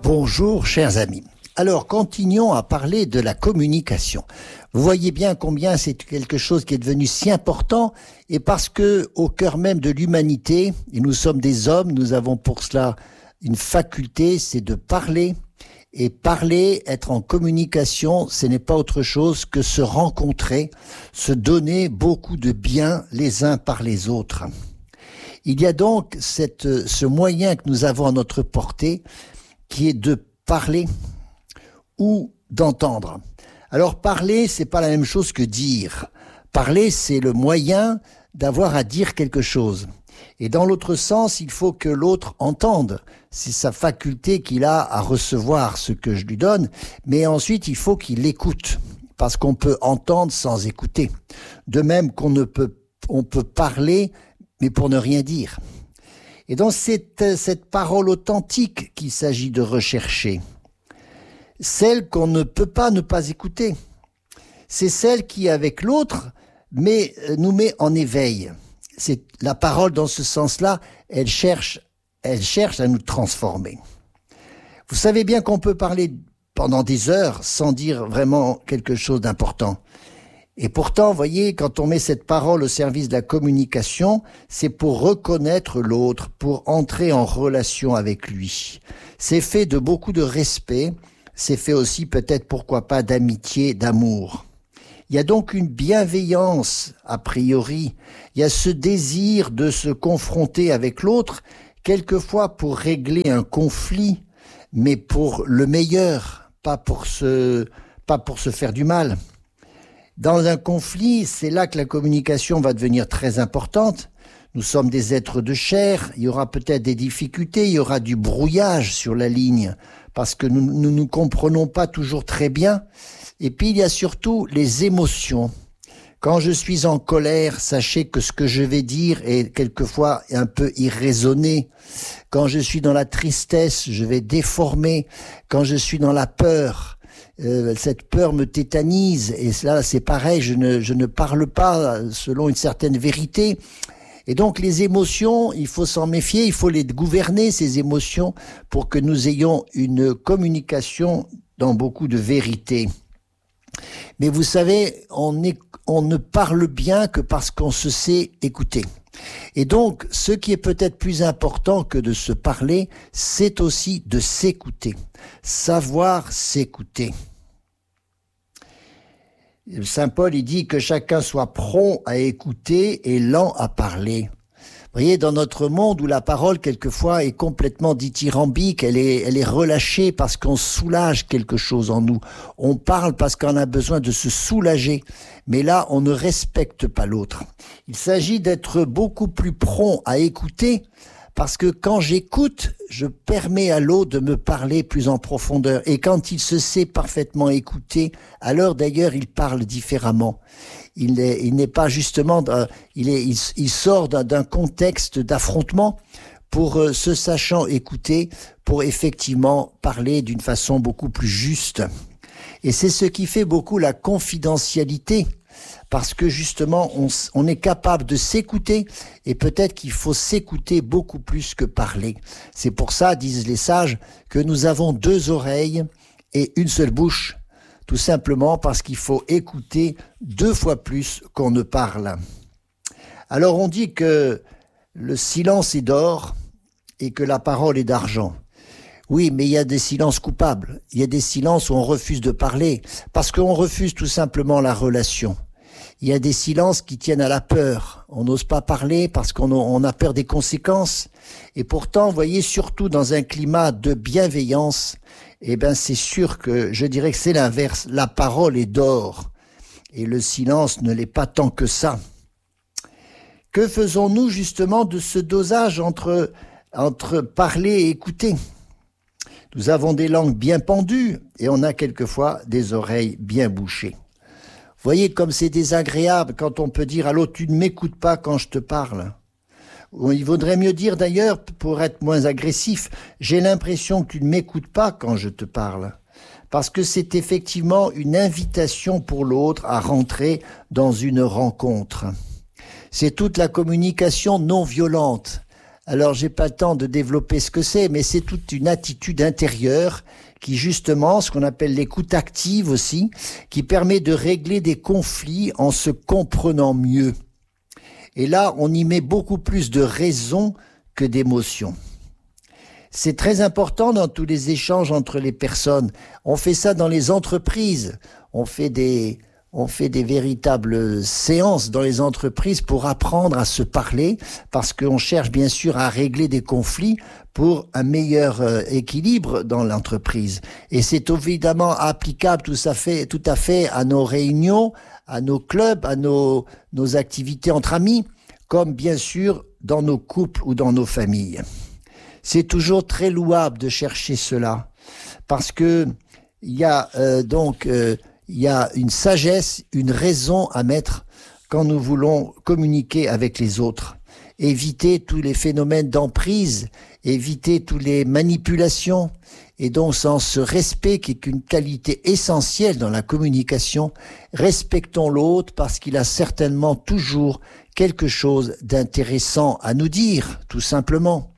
Bonjour chers amis. Alors continuons à parler de la communication. Vous voyez bien combien c'est quelque chose qui est devenu si important et parce que au cœur même de l'humanité, et nous sommes des hommes, nous avons pour cela une faculté, c'est de parler. Et parler, être en communication, ce n'est pas autre chose que se rencontrer, se donner beaucoup de bien les uns par les autres. Il y a donc ce moyen que nous avons à notre portée qui est de parler ou d'entendre. Alors parler, c'est pas la même chose que dire. Parler, c'est le moyen d'avoir à dire quelque chose. Et dans l'autre sens, il faut que l'autre entende. C'est sa faculté qu'il a à recevoir ce que je lui donne. Mais ensuite, il faut qu'il écoute. Parce qu'on peut entendre sans écouter. De même on peut parler, mais pour ne rien dire. Et donc, c'est cette parole authentique qu'il s'agit de rechercher. Celle qu'on ne peut pas ne pas écouter. C'est celle qui, avec l'autre, nous met en éveil. C'est la parole dans ce sens-là, elle cherche à nous transformer. Vous savez bien qu'on peut parler pendant des heures sans dire vraiment quelque chose d'important. Et pourtant, voyez, quand on met cette parole au service de la communication, c'est pour reconnaître l'autre, pour entrer en relation avec lui. C'est fait de beaucoup de respect, c'est fait aussi peut-être, pourquoi pas, d'amitié, d'amour. Il y a donc une bienveillance, a priori. Il y a ce désir de se confronter avec l'autre, quelquefois pour régler un conflit, mais pour le meilleur, pas pour se faire du mal. Dans un conflit, c'est là que la communication va devenir très importante. Nous sommes des êtres de chair, il y aura peut-être des difficultés, il y aura du brouillage sur la ligne, parce que nous ne nous comprenons pas toujours très bien. Et puis il y a surtout les émotions. Quand je suis en colère, sachez que ce que je vais dire est quelquefois un peu irraisonné. Quand je suis dans la tristesse, je vais déformer. Quand je suis dans la peur, cette peur me tétanise. Et là, c'est pareil, je ne parle pas selon une certaine vérité. Et donc les émotions, il faut s'en méfier, il faut les gouverner, ces émotions, pour que nous ayons une communication dans beaucoup de vérité. Mais vous savez, on ne parle bien que parce qu'on se sait écouter. Et donc, ce qui est peut-être plus important que de se parler, c'est aussi de s'écouter. Savoir s'écouter. Saint Paul, il dit que chacun soit prompt à écouter et lent à parler. Vous voyez, dans notre monde où la parole, quelquefois, est complètement dithyrambique, elle est relâchée parce qu'on soulage quelque chose en nous. On parle parce qu'on a besoin de se soulager. Mais là, on ne respecte pas l'autre. Il s'agit d'être beaucoup plus prompt à écouter parce que quand j'écoute, je permets à l'autre de me parler plus en profondeur. Et quand il se sait parfaitement écouter, alors d'ailleurs, il parle différemment. Il n'est pas justement, il sort d'un contexte d'affrontement pour se sachant écouter, pour effectivement parler d'une façon beaucoup plus juste. Et c'est ce qui fait beaucoup la confidentialité, parce que justement, on est capable de s'écouter, et peut-être qu'il faut s'écouter beaucoup plus que parler. C'est pour ça, disent les sages, que nous avons 2 oreilles et une seule bouche, tout simplement parce qu'il faut écouter 2 fois plus qu'on ne parle. Alors on dit que le silence est d'or et que la parole est d'argent. Oui, mais il y a des silences coupables. Il y a des silences où on refuse de parler parce qu'on refuse tout simplement la relation. Il y a des silences qui tiennent à la peur. On n'ose pas parler parce qu'on a peur des conséquences. Et pourtant, vous voyez, surtout dans un climat de bienveillance, eh ben, c'est sûr que je dirais que c'est l'inverse. La parole est d'or et le silence ne l'est pas tant que ça. Que faisons-nous justement de ce dosage entre parler et écouter ? Nous avons des langues bien pendues et on a quelquefois des oreilles bien bouchées. Vous voyez comme c'est désagréable quand on peut dire à l'autre « tu ne m'écoutes pas quand je te parle ». Il vaudrait mieux dire d'ailleurs, pour être moins agressif, « j'ai l'impression que tu ne m'écoutes pas quand je te parle ». Parce que c'est effectivement une invitation pour l'autre à rentrer dans une rencontre. C'est toute la communication non violente. Alors, j'ai pas le temps de développer ce que c'est, mais c'est toute une attitude intérieure qui, justement, ce qu'on appelle l'écoute active aussi, qui permet de régler des conflits en se comprenant mieux. Et là, on y met beaucoup plus de raison que d'émotion. C'est très important dans tous les échanges entre les personnes. On fait ça dans les entreprises. On fait des véritables séances dans les entreprises pour apprendre à se parler, parce qu'on cherche bien sûr à régler des conflits pour un meilleur équilibre dans l'entreprise. Et c'est évidemment applicable tout à fait à nos réunions, à nos clubs, à nos activités entre amis, comme bien sûr dans nos couples ou dans nos familles. C'est toujours très louable de chercher cela, parce que il y a une sagesse, une raison à mettre quand nous voulons communiquer avec les autres. Éviter tous les phénomènes d'emprise, éviter toutes les manipulations, et donc sans ce respect qui est une qualité essentielle dans la communication, respectons l'autre parce qu'il a certainement toujours quelque chose d'intéressant à nous dire, tout simplement.